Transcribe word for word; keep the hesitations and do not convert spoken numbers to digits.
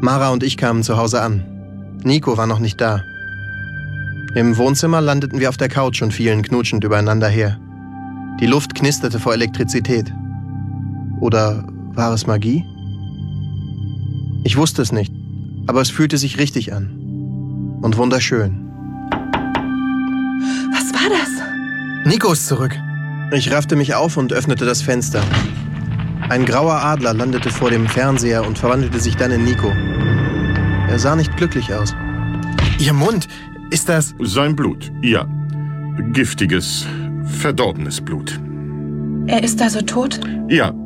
Mara und ich kamen zu Hause an. Nico war noch nicht da. Im Wohnzimmer landeten wir auf der Couch und fielen knutschend übereinander her. Die Luft knisterte vor Elektrizität. Oder war es Magie? Ich wusste es nicht, aber es fühlte sich richtig an. Und wunderschön. Was war das? Nico ist zurück. Ich raffte mich auf und öffnete das Fenster. Ein grauer Adler landete vor dem Fernseher und verwandelte sich dann in Nico. Er sah nicht glücklich aus. Ihr Mund, ist das... Sein Blut, ja. Giftiges, verdorbenes Blut. Er ist also tot? Ja,